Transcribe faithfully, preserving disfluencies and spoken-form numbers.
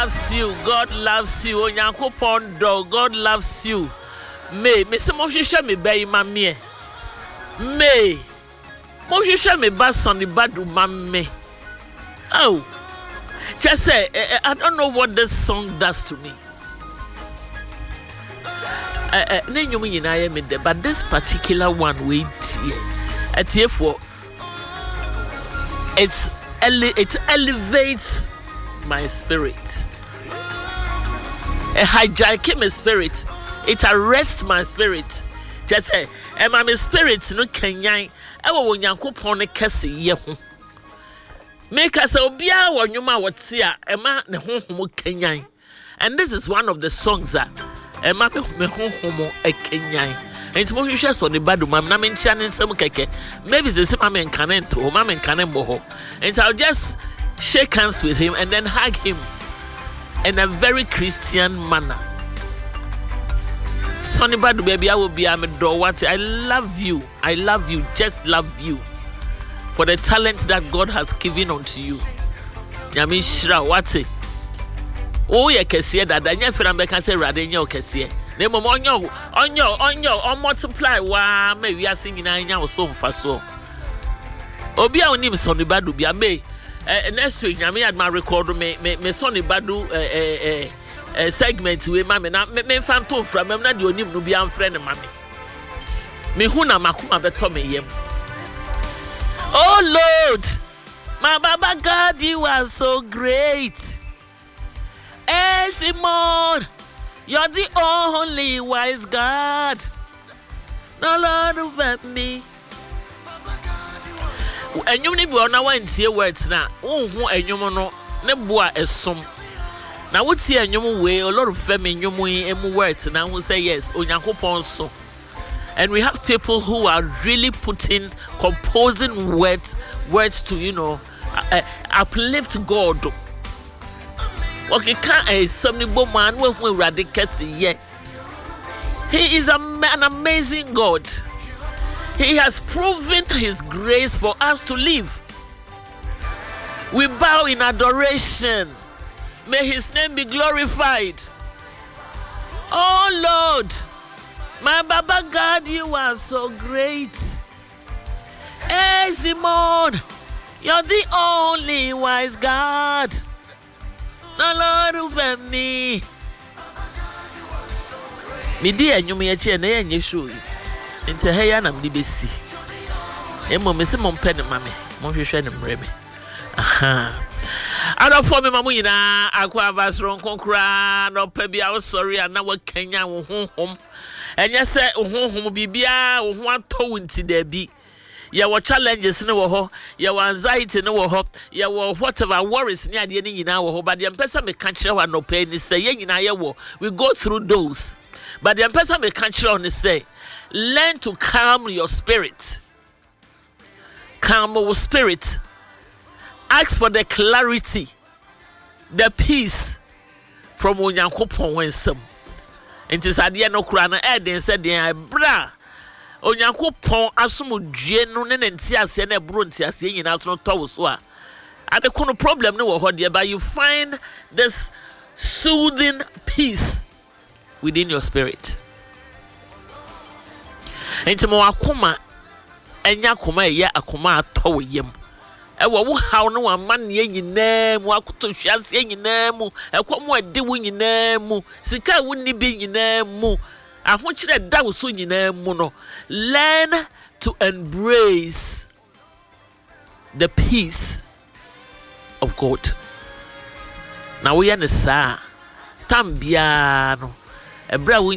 loves you. God loves you. Onyankopon do. God loves you. May me se mo hwehwe me bayi ma me. May mo hwehwe me ba soni badu ma me. Oh. Just say I don't know what this song does to me. Uh, uh, but this particular one wait here for it's ele- it elevates my spirit. It hijacks my spirit. It arrests my spirit. Just say, and my spirit no kenyan. I will Yankopon ne kese ye ho. Make us obia wo nwuma wotia ema ne honhom kenyan. And this is one of the songs that ema me honhom e kenyan. Enti mo hwehwe so ne badu mam na me ntia ne nsem keke. Maybe the same man can to man can mo. And I'll just shake hands with him and then hug him in a very Christian manner. Sonny badu baby I will be am do what I love you. I love you. Just love you. For the talent that God has given unto you. Nyame shira wate. Oh ye kese da da nya fira mbeka se rade nya okese. Na mom onyo onyo onyo on multiply wa ma wi ase nyina nya wo so mfa so. Obi a onim Sonny badu bia me next week nyame had my record me me, me Sonny badu eh eh segment we ma me na me mfa to fra me na de onim no bia mfre ne ma me. Me hu na makoma beto me yem. Oh Lord, my Baba God, you are so great. Hey Simon, you're the only wise God. No Lord over me. And you need to know when see words now. Oh, and you know, ne boa esom. Now what see and you way a lot of femi you mu words now will say yes. Onyankopon so. And we have people who are really putting, composing words, words to, you know, uh, uplift God. Okay, can't a somebody man with radicals yet. He is a, an amazing God. He has proven His grace for us to live. We bow in adoration. May His name be glorified. Oh Lord. My Baba God, you are so great. Hey, Simon, you're the only wise God. The Lord over me. Me dear, you may change and you show you. Into hey, and I'm the best. Emo, Miss Mon Penny, Mammy, Monsieur Shannon Remy. Aha. I don't form my money now. I quite was wrong, concra, no pebby. I was sorry, and now what Kenya home. And yes, sir, oh, bibia, oh, one toe into there be. Ya were challenges no ho, ya were anxiety no ho, ya were whatever worries near the end in our but the person may catch you no pain is saying in our we go through those. But the person may catch you on say, learn to calm your spirit. Calm your spirit. Ask for the clarity, the peace from Onyankopon wensem. It is at the end of Krana Eden said, "Dear bra, Onyankopon asumudie no ne ntiase na ebro ntiase nyina so to so a." At the kono problem no wo there, but you find this soothing peace within your spirit. Enti mo akoma enya akoma ye akoma ato yem. Ewo wo haw no amanne nyina mu akoto hwase nyina mu ekomo ade wo nyina mu sika wo ni bi nyina mu ahokyere da wo so nyina mu no learn to embrace the peace of God. Na wo ye ne sa tambia no ebra